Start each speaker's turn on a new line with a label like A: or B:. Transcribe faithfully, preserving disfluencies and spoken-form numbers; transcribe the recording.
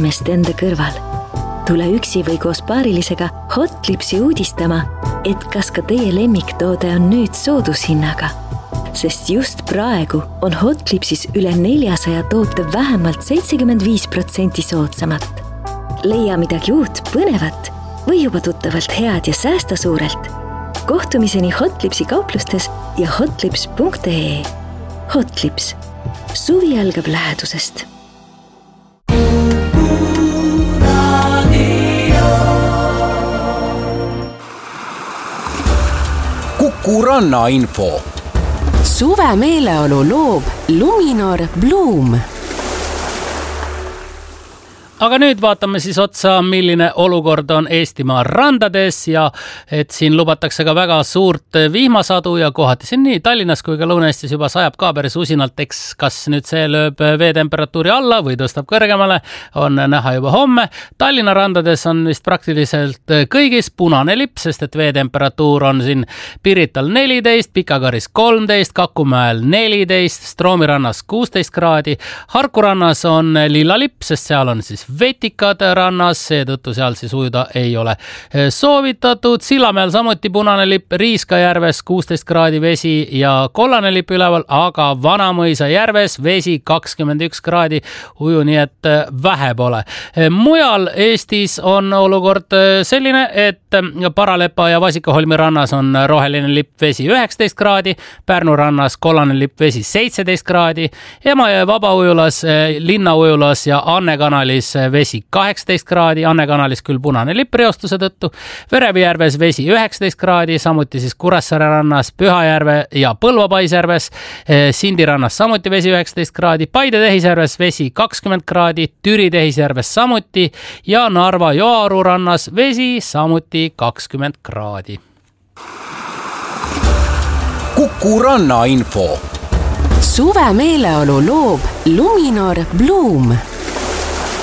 A: inimest enda kõrval. Tule üksi või koos paarilisega Hotlipsi uudistama, et kas ka teie lemmiktoode on nüüd soodushinnaga. Sest just praegu on Hotlipsis üle neljasaja toote vähemalt seitsekümmend viis protsenti soodsamat. Leia midagi uut, põnevat või juba tuttavalt head ja säästa suurelt. Kohtumiseni Hotlipsi kauplustes ja hotlips punkt ee. Hotlips. Suvi algab lähedusest.
B: Kuku Ranna info.
C: Suve meeleolu loob Luminor Bloom.
D: Aga nüüd vaatame siis otsa, milline olukord on Eestimaa randades ja et siin lubatakse ka väga suurt vihmasadu ja kohati siin nii Tallinnas kui ka Lõuna-Eestis juba sajab ka päris usinalt, eks kas nüüd see lööb veetemperatuuri alla või tõstab kõrgemale, on näha juba homme. Tallinna randades on vist praktiliselt kõigis punane lipp, sest et veetemperatuur on siin Pirital neliteist, Pikakaris kolmteist, Kakumäel neliteist, Stroomi rannas kuusteist kraadi, Harku rannas on lilla lipp, sest seal on siis vetikad rannas, seetõttu seal siis ujuda ei ole soovitatud. Sillamäel samuti punane lipp, Riiska järves kuusteist kraadi vesi ja kollane lipp üleval, aga Vanamõisa järves vesi kakskümmend üks kraadi uju, nii et vähe pole. Mujal Eestis on olukord selline, et Paralepa ja Vasikaholmi rannas on roheline lipp vesi üheksateist kraadi, Pärnu rannas kollane lipp vesi seitseteist kraadi, Emajõe vabaujulas, Linnaujulas ja Anne kanalis vesi kaheksateist kraadi, Anne kanalis küll punane lipp reostuse tõttu, Verevijärves vesi üheksateist kraadi, samuti siis Kuressaare rannas, Pühajärve ja Põlva-Paisjärves, Sindi rannas samuti vesi üheksateist kraadi, Paide Tehisjärves vesi kakskümmend kraadi, Türi Tehisjärves samuti ja Narva Joaru rannas vesi samuti kakskümmend kraadi.
B: Kuku Ranna info.
C: Suve meeleolu loob Luminor Bloom.